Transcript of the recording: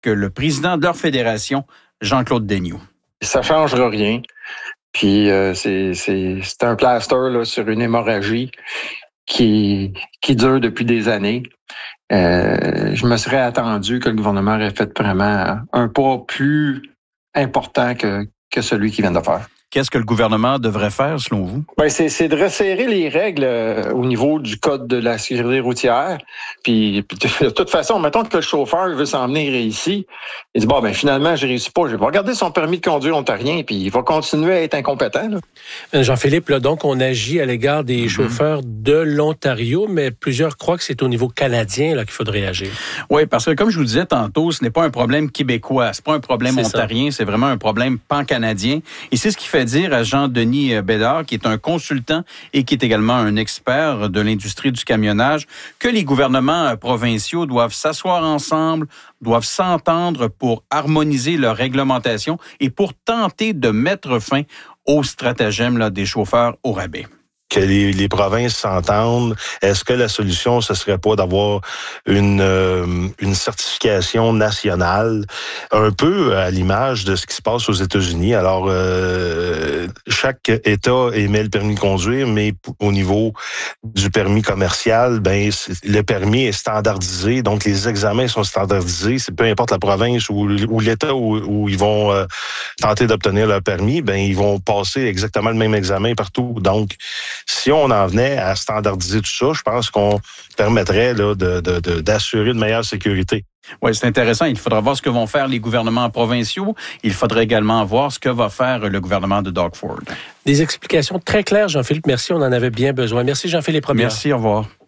le président de leur fédération, Jean-Claude Daigneault. Ça ne changera rien. Puis c'est un plaster là, sur une hémorragie qui dure depuis des années. Je me serais attendu que le gouvernement aurait fait vraiment un pas plus important que celui qu'il vient de faire. Qu'est-ce que le gouvernement devrait faire, selon vous? Ben c'est de resserrer les règles au niveau du code de la sécurité routière. Puis de toute façon, mettons que le chauffeur veut s'en venir ici, il dit bon ben finalement j'ai réussi pas, je vais regarder son permis de conduire ontarien, puis il va continuer à être incompétent. Là. Jean-Philippe, là, donc on agit à l'égard des chauffeurs de l'Ontario, mais plusieurs croient que c'est au niveau canadien là qu'il faudrait agir. Oui, parce que comme je vous disais tantôt, ce n'est pas un problème québécois, c'est pas un problème ontarien, c'est vraiment un problème pan-canadien. Et c'est ce qui fait dire à Jean-Denis Bédard, qui est un consultant et qui est également un expert de l'industrie du camionnage, que les gouvernements provinciaux doivent s'asseoir ensemble, doivent s'entendre pour harmoniser leur réglementation et pour tenter de mettre fin au stratagème là, des chauffeurs au rabais. Que les provinces s'entendent. Est-ce que la solution, ce serait pas d'avoir une certification nationale, un peu à l'image de ce qui se passe aux États-Unis? Alors, chaque État émet le permis de conduire, mais au niveau du permis commercial, ben le permis est standardisé, donc les examens sont standardisés. C'est peu importe la province ou l'État où ils vont tenter d'obtenir leur permis, ben ils vont passer exactement le même examen partout. Donc, si on en venait à standardiser tout ça, je pense qu'on permettrait là, d'assurer une meilleure sécurité. Oui, c'est intéressant. Il faudra voir ce que vont faire les gouvernements provinciaux. Il faudrait également voir ce que va faire le gouvernement de Doug Ford. Des explications très claires, Jean-Philippe. Merci, on en avait bien besoin. Merci, Jean-Philippe Robillard. Merci, au revoir.